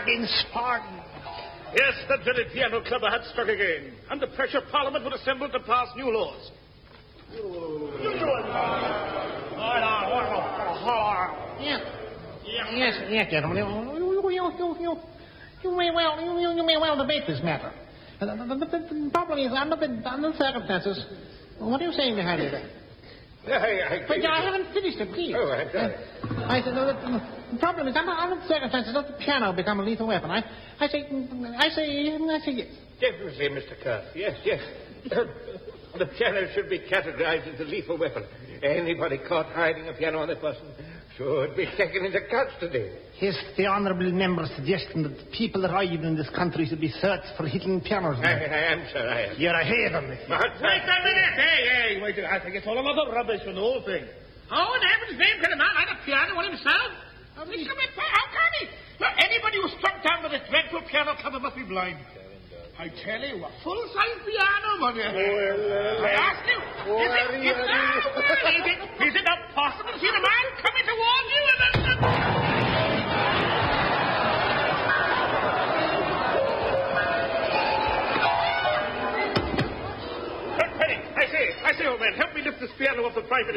begging pardon. Yes, the dreaded piano clubber had struck again. Under pressure, Parliament would assemble to pass new laws. Yes, gentlemen. You may well debate this matter. The problem is, under the circumstances, what are you saying behind it? But I haven't finished it, please. Oh, I'm sorry. I said, the problem is, under the circumstances, does the piano become a lethal weapon? I say yes. Definitely, Mr. Cuff. Yes. The piano should be categorized as a lethal weapon. Anybody caught hiding a piano on their person should be taken into custody. Is the honourable member suggesting that the people arriving in this country should be searched for hidden pianos? I am, sir, I am. You're a heathen. Wait a minute. Hey, wait a minute. I think it's all a lot of rubbish from the whole thing. Oh, in heaven's name, can a man hide a piano on himself? How can he? Look, anybody who's struck down with a dreadful piano cover must be blind. I tell you, a full-size piano, money. I ask you, is it not possible to see the man coming towards you and Penny, I say, old man, help me lift this piano off the private.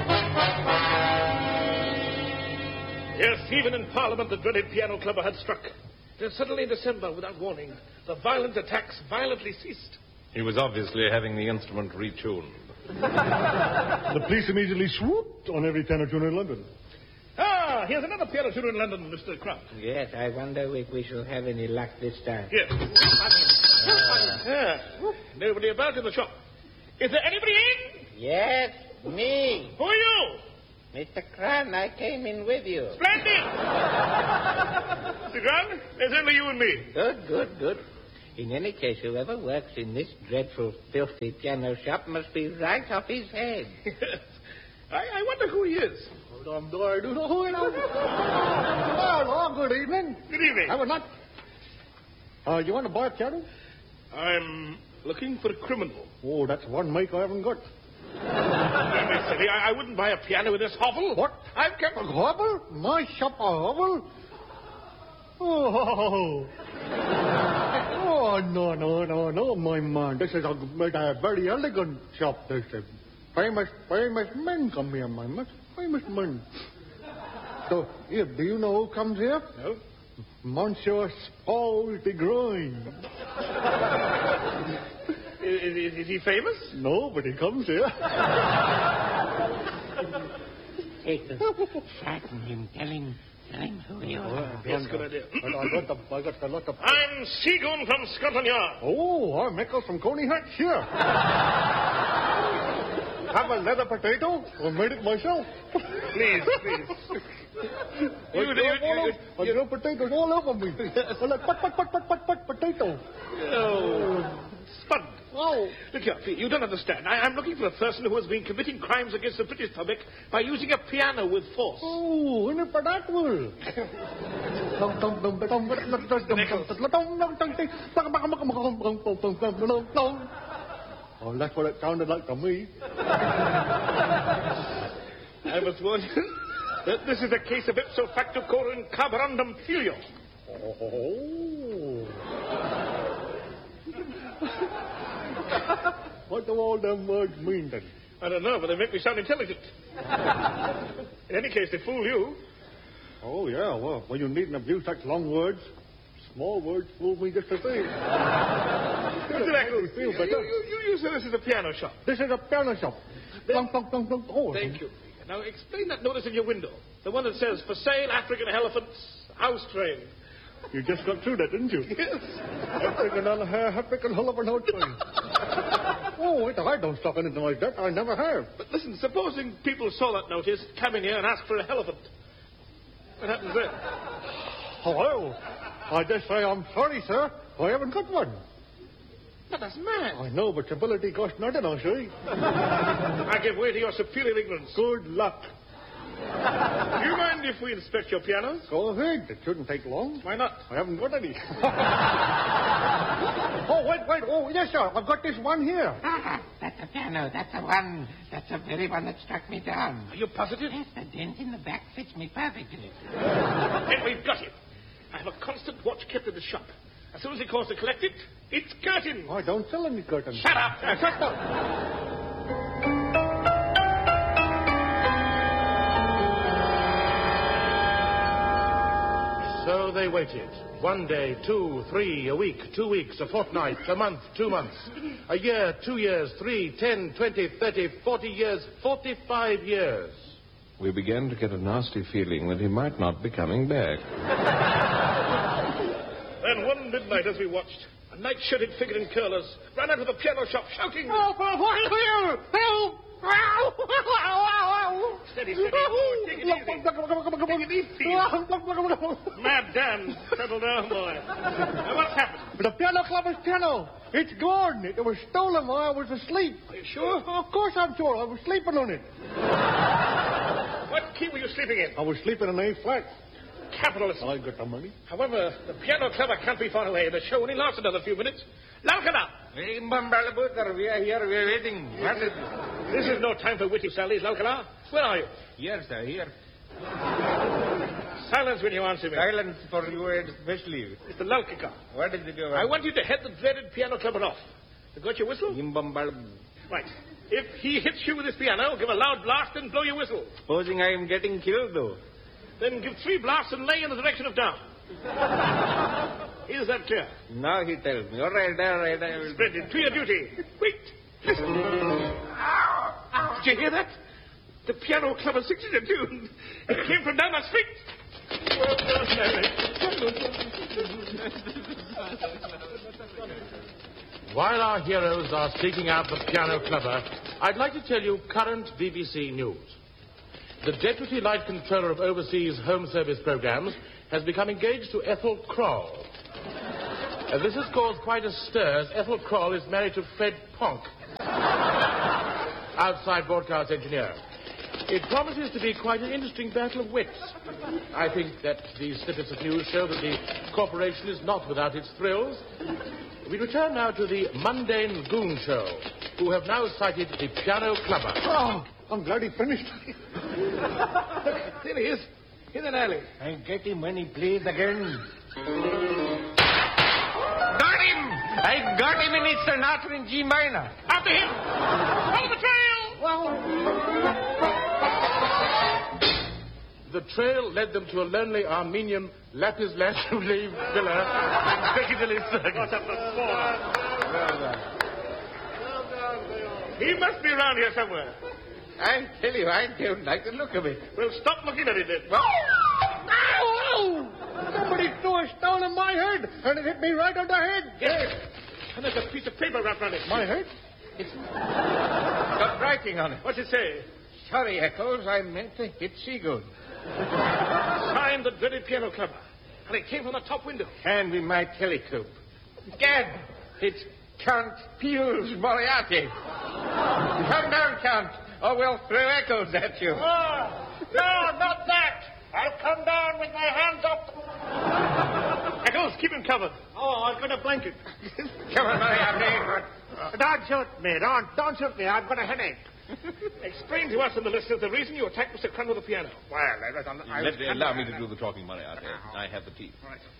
Yes, even in Parliament, the dreaded piano clubber had struck. Then suddenly in December, without warning, the violent attacks violently ceased. He was obviously having the instrument retuned. The police immediately swooped on every piano tuner in London. Ah, here's another piano tuner in London, Mr. Croft. Yes, I wonder if we shall have any luck this time. Yes. Nobody about in the shop. Is there anybody in? Yes, me. Who are you? Mr. Cran, I came in with you. Splendid! Mr. Grant, there's only you and me. Good. In any case, whoever works in this dreadful, filthy piano shop must be right off his head. I wonder who he is. I do know who it is. Hello, good evening. Good evening. I would not. You want to buy a piano? I'm looking for a criminal. Oh, that's one make I haven't got. Silly. I wouldn't buy a piano in this hovel. What? I've kept... A hovel? My shop a hovel? Oh, no, my man. This is a very elegant shop. This is famous men come here, my man. Famous men. So, here, do you know who comes here? No. Monsieur Paul de Groin. Is he famous? No, but he comes here. Frighten him. Tell him who you are. Yes, good idea. I got a lot of... I'm Seagoon from Scotland Yard. Oh, I'm Michael from Coney Hatch here. Have a leather potato? I made it myself. Please. You know, potatoes all over me. I'm like, potato. Oh, Spud. Oh. Look here, you don't understand. I'm looking for a person who has been committing crimes against the British public by using a piano with force. Oh, in for that will. Oh, that's what it sounded like to me. I must warn you that this is a case of ipso facto coram carborundum filio. Oh. What do all them words mean, then? I don't know, but they make me sound intelligent. In any case, they fool you. Oh, yeah, well, you needn't abuse such long words. Small words fool me just the same. Mr. Eccles, you said this is a piano shop. This is a piano shop. Oh, Thank you. Now, explain that notice in your window. The one that says, for sale, African elephants, house train. You just got through that, didn't you? Yes. African elephant house train. Oh, wait, I don't stock anything like that. I never have. But listen, supposing people saw that notice, come in here and ask for an elephant. What happens then? Hello. I just say I'm sorry, sir. I haven't got one. But that's mad. I know, but civility costs nothing, I see. I give way to your superior ignorance. Good luck. Do you mind if we inspect your pianos? Go ahead. It shouldn't take long. Why not? I haven't got any. Oh, wait. Oh, yes, sir. I've got this one here. That's a piano. That's the one. That's the very one that struck me down. Are you positive? Yes, the dent in the back fits me perfectly. Then we've got him. Now, look, constant watch kept in the shop. As soon as he calls to collect it, it's curtain. I don't sell any curtains. Shut up! Shut up! So they waited. 1 day, 2, 3, a week, 2 weeks, a fortnight, a month, 2 months, a year, 2 years, 3, 10, 20, 30, 40 years, 45 years. We began to get a nasty feeling that he might not be coming back. Then one midnight as we watched, a night-shirted figure in curlers ran out of the piano shop shouting... Help! Help! Steady, steady. Oh, take it easy. Take it easy. Mad Dan, settle down, boy. Now, what's happened? The piano club's piano. It's gone. It was stolen while I was asleep. Are you sure? Of course I'm sure. I was sleeping on it. What key were you sleeping in? I was sleeping in A flat. Capitalist. I got the money. However, the piano clubber can't be far away. The show only lasts another few minutes. Laukana! Hey, Mbambalabutar, we are here. We are waiting. What is This is no time for witty sallies, Laukana. Where are you? Here, sir, here. Silence when you answer me. Silence for you especially. Mr. Laukika. What is it you I want you to head the dreaded piano clubber off. You got your whistle? Imbambalabu. Right. If he hits you with his piano, give a loud blast and blow your whistle. Supposing I am getting killed, though. Then give 3 blasts and lay in the direction of down. Is that clear? Now he tells me. All right, I will... Splendid. To your duty. Wait. Listen. Did you hear that? The piano clubber sings a tune. It came from down my street. Well done, While our heroes are seeking out the piano clubber, I'd like to tell you current BBC news. The Deputy Light Controller of Overseas Home Service Programs has become engaged to Ethel Kroll. This has caused quite a stir, as Ethel Kroll is married to Fred Ponk, outside broadcast engineer. It promises to be quite an interesting battle of wits. I think that these snippets of news show that the corporation is not without its thrills. We return now to the Mundane Goon Show, who have now sighted the piano clubber. Oh, I'm glad he finished. There he is. In an alley. I get him when he plays again. Got him! I got him in his sonata in G minor. After him! Follow the trail! The trail led them to a lonely Armenian lapis lazuli villa in Piccadilly Circus. What up the score? He must be around here somewhere. I tell you, I don't like the look of it. Well, stop looking at it then. Ow! Somebody threw a stone in my head, and it hit me right on the head. Yes. And there's a piece of paper wrapped around it. My head? It's got writing on it. What's it say? Sorry, Eccles, I meant to hit Seagood. Signed the dreaded piano clubber. And it came from the top window. Hand me my telescope. Gad, it's Count Pius Moriarty. Come down, Count, or we'll throw Eccles at you. No, not that. I'll come down with my hands up. Eccles, keep him covered. Oh, I've got a blanket. Come on, Moriarty. Don't shoot me. Don't shoot me. I've got a headache. Explain to us and the listeners the reason you attacked Mr. Crun with the piano. Well, Allow me to do the talking, Moriarty. I have the teeth.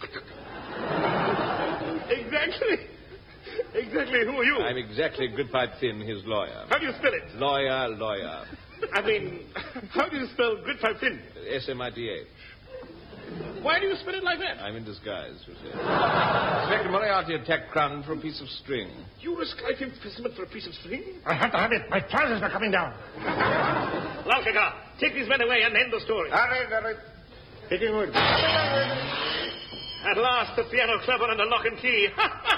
Exactly. Exactly. Who are you? I'm exactly Goodpipe Finn, his lawyer. How do you spell it? Lawyer. I mean, how do you spell Goodpipe Finn? S-M-I-T-A. Why do you spell it like that? I'm in disguise, you see. Inspector Moriarty attacked Crun for a piece of string. You risk life imprisonment for a piece of string? I have to have it. My trousers are coming down. Laukaka, take these men away and end the story. All right. Taking wood. At last, the piano clubber under lock and key.